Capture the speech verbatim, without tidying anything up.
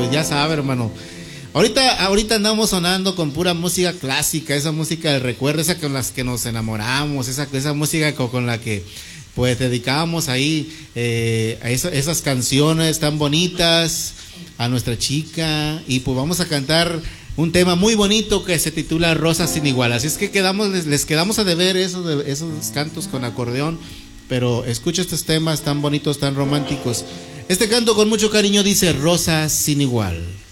pues ya sabe, hermano. Ahorita, ahorita andamos sonando con pura música clásica, esa música del recuerdo, esa con las que nos enamoramos, esa, esa música con, con la que pues dedicábamos ahí eh, a esa, esas canciones tan bonitas a nuestra chica. Y pues vamos a cantar un tema muy bonito que se titula Rosas sin igual. Así es que quedamos, les, les quedamos a deber esos, esos cantos con acordeón, pero escucha estos temas tan bonitos, tan románticos. Este canto con mucho cariño dice Rosas sin igual.